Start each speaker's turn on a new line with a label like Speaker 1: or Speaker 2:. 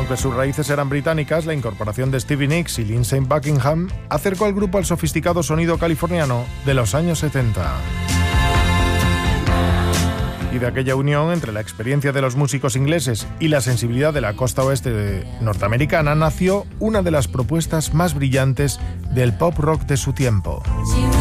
Speaker 1: Aunque sus raíces eran británicas, la incorporación de Stevie Nicks y Lindsey Buckingham acercó al grupo al sofisticado sonido californiano de los años 70. Y de aquella unión entre la experiencia de los músicos ingleses y la sensibilidad de la costa oeste norteamericana nació una de las propuestas más brillantes del pop rock de su tiempo.